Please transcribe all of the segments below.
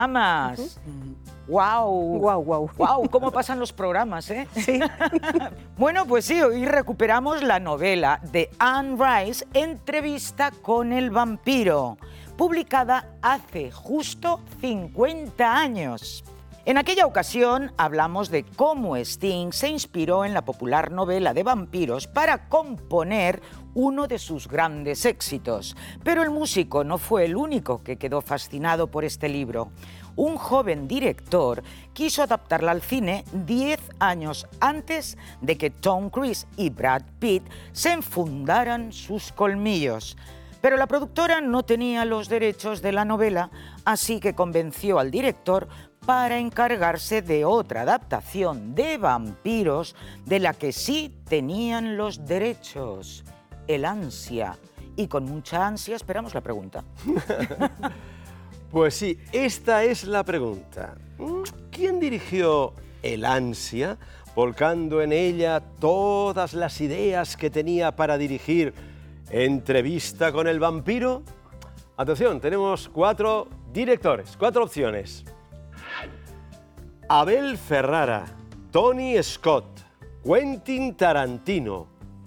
Amas. ¡Guau! Guau, guau. ¡Guau! ¿Cómo pasan los programas, eh? Sí. Bueno, pues sí, hoy recuperamos la novela de Anne Rice, Entrevista con el vampiro, publicada hace justo 50 años. En aquella ocasión hablamos de cómo Sting se inspiró en la popular novela de vampiros para componer uno de sus grandes éxitos. Pero el músico no fue el único que quedó fascinado por este libro. Un joven director quiso adaptarla al cine 10 años antes de que Tom Cruise y Brad Pitt se enfundaran sus colmillos. Pero la productora no tenía los derechos de la novela, así que convenció al director para encargarse de otra adaptación de vampiros de la que sí tenían los derechos, El Ansia. Y con mucha ansia esperamos la pregunta. Pues sí, esta es la pregunta. ¿Quién dirigió El Ansia, volcando en ella todas las ideas que tenía para dirigir Entrevista con el vampiro? Atención, tenemos 4 directores, 4 opciones. Abel Ferrara, Tony Scott, Quentin Tarantino,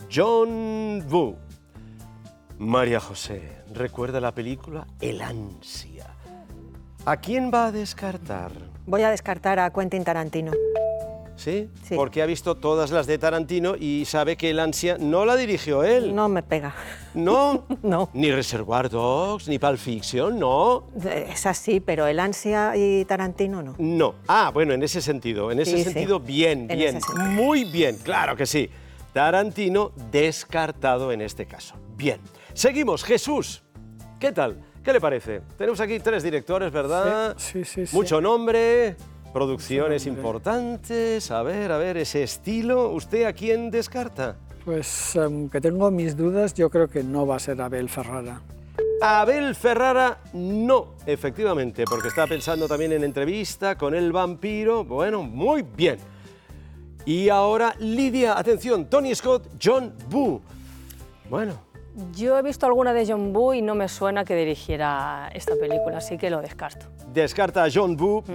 John Woo. María José, ¿recuerda la película El Ansia? ¿A quién va a descartar? Voy a descartar a Quentin Tarantino. ¿Sí? Sí. Porque ha visto todas las de Tarantino y sabe que El Ansia no la dirigió él. No me pega. ¿No? No. Ni Reservoir Dogs, ni Pulp Fiction, no. Es así, pero El Ansia y Tarantino no. No. Ah, bueno, en ese sentido. En ese Sí, sentido, sí. bien, En bien. ese sentido. Muy bien, claro que sí. Tarantino descartado en este caso. Bien. Seguimos. Jesús, ¿qué tal? ¿Qué le parece? Tenemos aquí 3 directores, ¿verdad? Sí. Mucho nombre, producciones importantes. A ver, ese estilo. ¿Usted a quién descarta? Pues aunque tengo mis dudas, yo creo que no va a ser Abel Ferrara. Abel Ferrara, no, efectivamente, porque está pensando también en Entrevista con el vampiro. Bueno, muy bien. Y ahora, Lidia, atención, Tony Scott, John Woo. Bueno, Yo he visto alguna de John Woo y no me suena que dirigiera esta película, así que lo descarto. descarta a John Woo.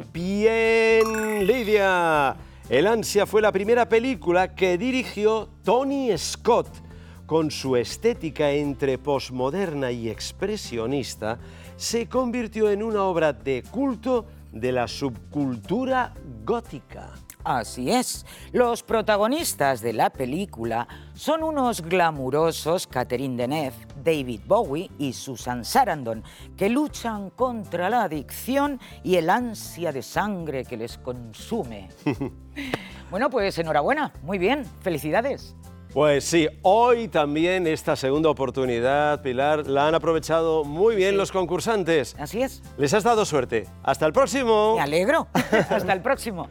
Bien, Lidia. El Ansia fue la primera película que dirigió Tony Scott. Con su estética entre posmoderna y expresionista, se convirtió en una obra de culto de la subcultura gótica. Así es. Los protagonistas de la película son unos glamurosos Catherine Deneuve, David Bowie y Susan Sarandon, que luchan contra la adicción y el ansia de sangre que les consume. Bueno, pues enhorabuena. Muy bien. Felicidades. Pues sí, hoy también esta segunda oportunidad, Pilar, la han aprovechado muy bien los concursantes. Así es. Les has dado suerte. ¡Hasta el próximo! Me alegro. Hasta el próximo.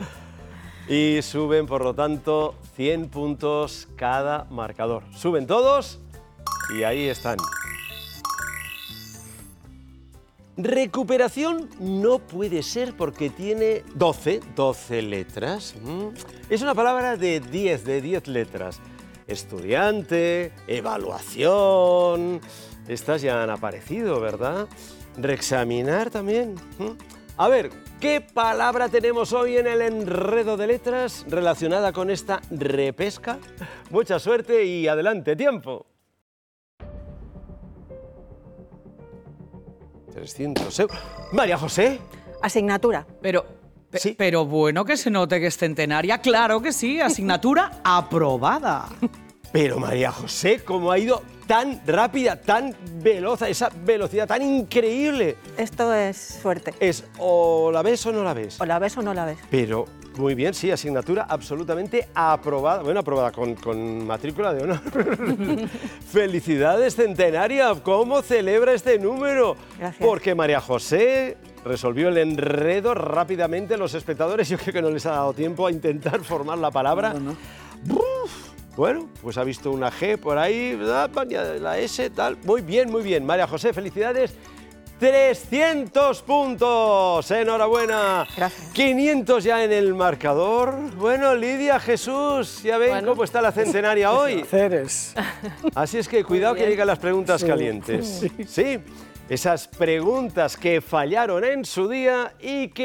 Y suben, por lo tanto, 100 puntos cada marcador. Suben todos y ahí están. Recuperación no puede ser porque tiene 12 letras. Es una palabra de 10 letras. Estudiante, evaluación, estas ya han aparecido, ¿verdad? Reexaminar también. A ver, ¿qué palabra tenemos hoy en el enredo de letras relacionada con esta repesca? Mucha suerte y adelante, tiempo. 300 euros. María José. Asignatura. Sí. Pero bueno, que se note que es centenaria. Claro que sí, asignatura aprobada. Pero María José, ¿cómo ha ido tan rápida, tan veloz, esa velocidad tan increíble? Esto es suerte. Es o la ves o no la ves. O la ves o no la ves. Pero muy bien, sí, asignatura absolutamente aprobada. Bueno, aprobada con matrícula de honor. ¡Felicidades, centenaria! ¿Cómo celebra este número? Gracias. Porque María José resolvió el enredo rápidamente. Los espectadores, yo creo que no les ha dado tiempo a intentar formar la palabra. No. ¡Buf! Bueno, pues ha visto una G por ahí, ¿verdad? La S, tal. Muy bien, muy bien. María José, felicidades. 300 puntos. Enhorabuena. Gracias. 500 ya en el marcador. Bueno, Lidia, Jesús, ya ven cómo está la centenaria hoy. Ceres. Así es que cuidado que llegan las preguntas calientes. Sí, esas preguntas que fallaron en su día y que